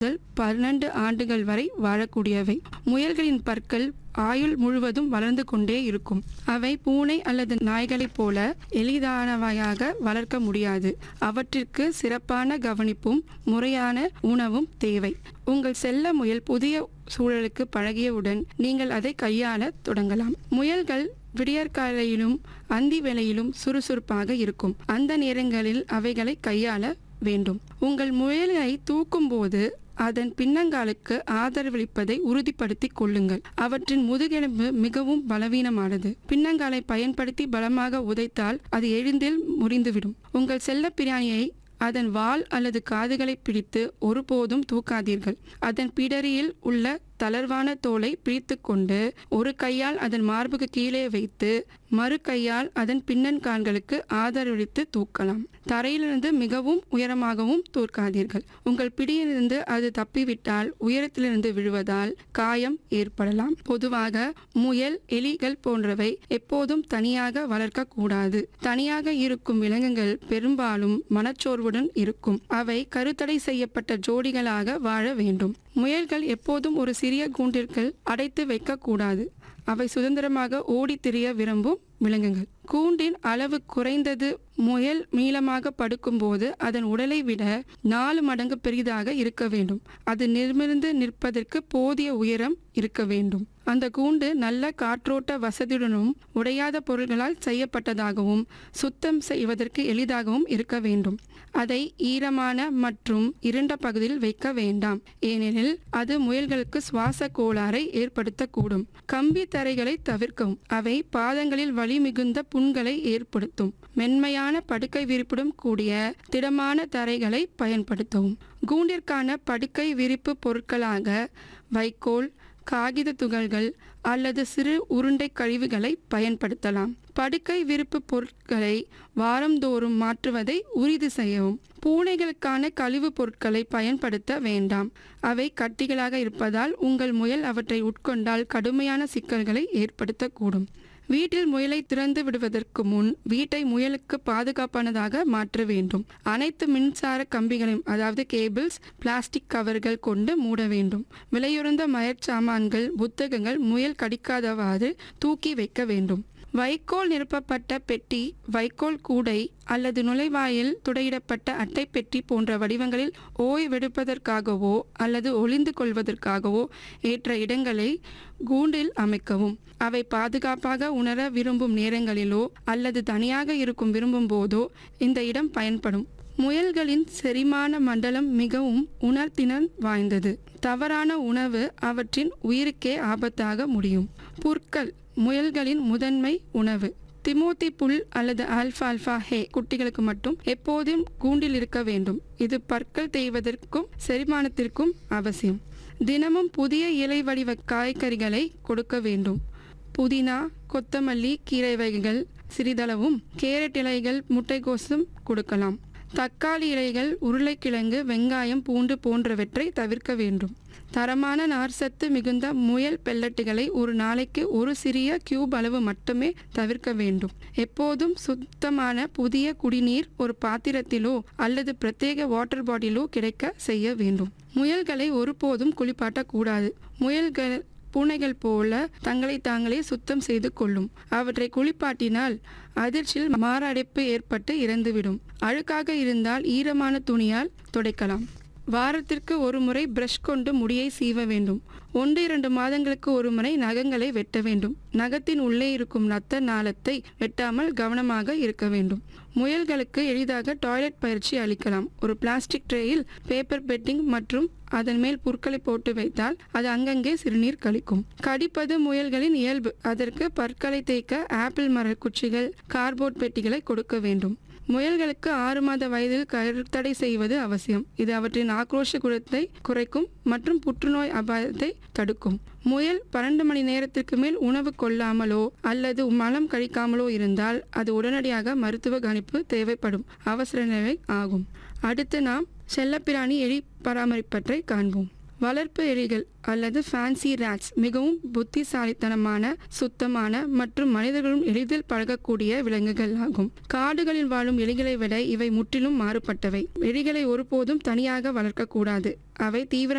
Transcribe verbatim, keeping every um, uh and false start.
முதல் பன்னெண்டு ஆண்டுகள் வரை வாழக்கூடியவை. முயல்களின் பற்கள் ஆயுள் முழுவதும் வளர்ந்து கொண்டே இருக்கும். அவை பூனை அல்லது நாய்களைப் போல எளிதானவையாக வளர்க்க முடியாது. அவற்றிற்கு சிறப்பான கவனிப்பும் முறையான உணவும் தேவை. உங்கள் செல்ல முயல் புதிய சூழலுக்கு பழகியவுடன் நீங்கள் அதை கையாள தொடங்கலாம். முயல்கள் விடியற்காலையிலும் அந்தி வேளையிலும் சுறுசுறுப்பாக இருக்கும். அந்த நேரங்களில் அவைகளை கையாள வேண்டும். உங்கள் முயலை தூக்கும் போது அதன் பின்னங்காலுக்கு ஆதரவளிப்பதை உறுதிப்படுத்திக் கொள்ளுங்கள். அவற்றின் முதுகெலும்பு மிகவும் பலவீனமானது. பின்னங்காலை பயன்படுத்தி பலமாக உதைத்தால் அது எளிதில் முறிந்துவிடும். உங்கள் செல்ல பிராணியை அதன் வால் அல்லது காதுகளை பிடித்து ஒருபோதும் தூக்காதீர்கள். அதன் பிடரியில் உள்ள தளர்வான தோலை பிடித்து கொண்டு ஒரு கையால் அதன் மார்புக்கு கீழே வைத்து மறு கையால் அதன் பின்னன்கால்களுக்கு ஆதரவளித்து தூக்கலாம். தரையிலிருந்து மிகவும் உயரமாகவும் தூக்காதீர்கள். உங்கள் பிடியிலிருந்து அது தப்பிவிட்டால் உயரத்திலிருந்து விழுவதால் காயம் ஏற்படலாம். பொதுவாக முயல், எலிகள் போன்றவை எப்போதும் தனியாக வளர்க்கக்கூடாது. தனியாக இருக்கும் விலங்குகள் பெரும்பாலும் மனச்சோர்வுடன் இருக்கும். அவை கருத்தடை செய்யப்பட்ட ஜோடிகளாக வாழ வேண்டும். முயல்கள் எப்போதும் ஒரு சிறிய கூண்டிற்குள் அடைத்து வைக்கக்கூடாது. அவை சுதந்திரமாக ஓடித் திரிய விரும்பும் விலங்குகள். கூண்டின் அளவு குறைந்தது. முயல் நீளமாக படுக்கும்போது அதன் உடலை விட நாலு மடங்கு பெரிதாக இருக்க வேண்டும். அது நிமிர்ந்து நிற்பதற்கு போதிய உயரம் இருக்க வேண்டும். அந்த கூண்டு நல்ல காற்றோட்ட வசதியுடனும் உடையாத பொருள்களால் செய்யப்பட்டதாகவும் சுத்தம் செய்வதற்கு எளிதாகவும் இருக்க வேண்டும். அதை ஈரமான மற்றும் இருண்ட பகுதியில் வைக்க வேண்டாம், ஏனெனில் அது முயல்களுக்கு சுவாச கோளாறை ஏற்படுத்தக்கூடும். கம்பி தரைகளை தவிர்க்கவும். அவை பாதங்களில் வலி மிகுந்த புண்களை ஏற்படுத்தும். மென்மையான படுக்கை விரிப்புடன் கூடிய திடமான தரைகளை பயன்படுத்தவும். கூண்டிற்கான படுக்கை விரிப்பு பொருட்களாக வைக்கோல், காகித துகள்கள் அல்லது சிறு உருண்டை கழிவுகளை பயன்படுத்தலாம். படுக்கை விரிப்பு பொருட்களை வாரந்தோறும் மாற்றுவதை உறுதி செய்யவும். பூனைகளுக்கான கழிவுப் பொருட்களை பயன்படுத்த வேண்டாம். அவை கட்டிகளாக இருப்பதால் உங்கள் முயல் அவற்றை உட்கொண்டால் கடுமையான சிக்கல்களை ஏற்படுத்தக்கூடும். வீட்டில் முயலை திறந்து விடுவதற்கு முன் வீட்டை முயலுக்கு பாதுகாப்பானதாக மாற்ற வேண்டும். அனைத்து மின்சார கம்பிகளையும், அதாவது கேபிள்ஸ், பிளாஸ்டிக் கவர்கள் கொண்டு மூட வேண்டும். விலையுறந்த மயற்சாமான்கள், புத்தகங்கள் முயல் கடிக்காதவாறு தூக்கி வைக்க வேண்டும். வைக்கோல் நிரப்பப்பட்ட பெட்டி, வைக்கோல் கூடை அல்லது நுழைவாயில் துடையிடப்பட்ட அட்டை பெட்டி போன்ற வடிவங்களில் ஓய்வெடுப்பதற்காகவோ அல்லது ஒளிந்து கொள்வதற்காகவோ ஏற்ற இடங்களை கூண்டில் அமைக்கவும். அவை பாதுகாப்பாக உணர விரும்பும் நேரங்களிலோ அல்லது தனியாக இருக்கும் விரும்பும் போதோ இந்த இடம் பயன்படும். முயல்களின் செரிமான மண்டலம் மிகவும் உணர்திறன் வாய்ந்தது. தவறான உணவு அவற்றின் உயிருக்கே ஆபத்தாக முடியும். புற்கள் முயல்களின் முதன்மை உணவு. திமோத்தி புல் அல்லது ஆல்ஃபால்ஃபா ஹே குட்டிகளுக்கு மட்டும் எப்போதும் கூண்டில் இருக்க வேண்டும். இது பற்கள் தேய்வதற்கும் செரிமானத்திற்கும் அவசியம். தினமும் புதிய இலை வடிவ காய்கறிகளை கொடுக்க வேண்டும். புதினா, கொத்தமல்லி, கீரை வகைகள் சிறிதளவும், கேரட் இலைகள், முட்டைகோசும் கொடுக்கலாம். தக்காளி இலைகள், உருளைக்கிழங்கு, வெங்காயம், பூண்டு போன்றவற்றை தவிர்க்க வேண்டும். தரமான நார்சத்து மிகுந்த முயல் பெல்லட்டுகளை ஒரு நாளைக்கு ஒரு சிறிய கியூப் அளவு மட்டுமே தவிர்க்க வேண்டும். எப்போதும் சுத்தமான புதிய குடிநீர் ஒரு பாத்திரத்திலோ அல்லது பிரத்யேக வாட்டர் பாட்டிலோ கிடைக்க செய்ய வேண்டும். முயல்களை ஒருபோதும் குளிப்பாட்டக்கூடாது. முயல்கள் பூனைகள் போல தங்களை தாங்களே சுத்தம் செய்து கொள்ளும். அவற்றை குளிப்பாட்டினால் அதிர்ச்சியில் மாரடைப்பு ஏற்பட்டு இறந்துவிடும். அழுக்காக இருந்தால் ஈரமான துணியால் துடைக்கலாம். வாரத்திற்கு ஒரு முறை பிரஷ் கொண்டு முடியை சீவ வேண்டும். ஒன்று இரண்டு மாதங்களுக்கு ஒரு முறை நகங்களை வெட்ட வேண்டும். நகத்தின் உள்ளே இருக்கும் நத்த நாளத்தை வெட்டாமல் கவனமாக இருக்க வேண்டும். முயல்களுக்கு எளிதாக டாய்லெட் பயிற்சி அளிக்கலாம். ஒரு பிளாஸ்டிக் ட்ரேயில் பேப்பர் பெட்டிங் மற்றும் அதன் மேல் புற்களை போட்டு வைத்தால் அது அங்கங்கே சிறுநீர் கழிக்கும். கடிப்பது முயல்களின் இயல்பு. அதற்கு பற்களை தேய்க்க ஆப்பிள் மர குச்சிகள், கார்போர்ட் பெட்டிகளை கொடுக்க வேண்டும். முயல்களுக்கு ஆறு மாத வயதில் கருத்தடை செய்வது அவசியம். இது அவற்றின் ஆக்ரோஷ குணத்தை குறைக்கும் மற்றும் புற்றுநோய் அபாயத்தை தடுக்கும். முயல் பன்னெண்டு மணி நேரத்திற்கு மேல் உணவு கொள்ளாமலோ அல்லது மலம் கழிக்காமலோ இருந்தால் அது உடனடியாக மருத்துவ கவனிப்பு தேவைப்படும் அவசர நிலை ஆகும். அடுத்து நாம் செல்லப்பிராணி எலி பராமரிப்பற்றை காண்போம். வளர்ப்பு எலிகள் அல்லது ஃபேன்சி ரேட்ஸ் மிகவும் புத்திசாலித்தனமான, சுத்தமான மற்றும் மனிதர்களும் எளிதில் பழகக்கூடிய விலங்குகள் ஆகும். காடுகளில் வாழும் எலிகளை விட இவை முற்றிலும் மாறுபட்டவை. எலிகளை ஒருபோதும் தனியாக வளர்க்கக்கூடாது. அவை தீவிர